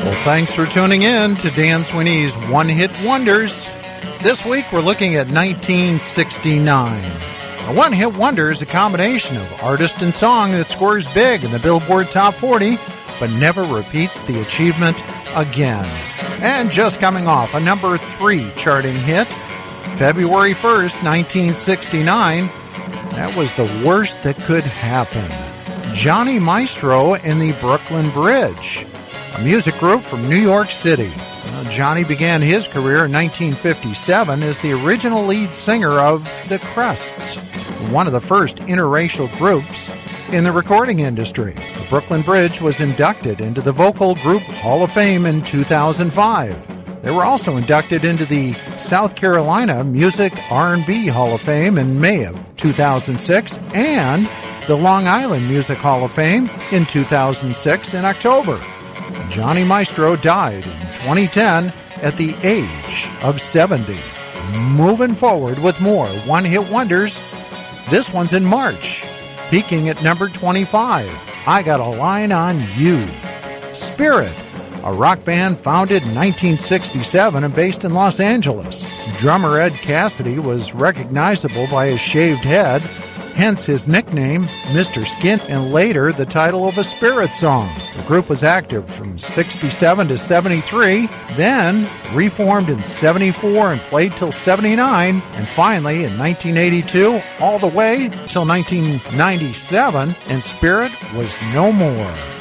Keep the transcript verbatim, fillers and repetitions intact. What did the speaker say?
Well, thanks for tuning in to Dan Sweeney's One Hit Wonders. This week we're looking at nineteen sixty-nine. A one-hit wonder is a combination of artist and song that scores big in the Billboard Top forty, but never repeats the achievement again. And just coming off a number three charting hit, February first, nineteen sixty-nine, that was the worst that could happen. Johnny Maestro and the Brooklyn Bridge, a music group from New York City. Well, Johnny began his career in nineteen fifty-seven as the original lead singer of The Crests, one of the first interracial groups in the recording industry. The Brooklyn Bridge was inducted into the Vocal Group Hall of Fame in two thousand five. They were also inducted into the South Carolina Music R and B Hall of Fame in May of two thousand six and the Long Island Music Hall of Fame in two thousand six in October. Johnny Maestro died in twenty ten at the age of seventy. Moving forward with more one-hit wonders, this one's in March, peaking at number twenty-five. I Got a Line on You. Spirit, a rock band founded in nineteen sixty-seven and based in Los Angeles. Drummer Ed Cassidy was recognizable by his shaved head, hence his nickname, Mister Skin, and later the title of a Spirit song. The group was active from sixty-seven to seventy-three, then reformed in seventy-four and played till seventy-nine, and finally in nineteen eighty-two, all the way till nineteen ninety-seven, and Spirit was no more.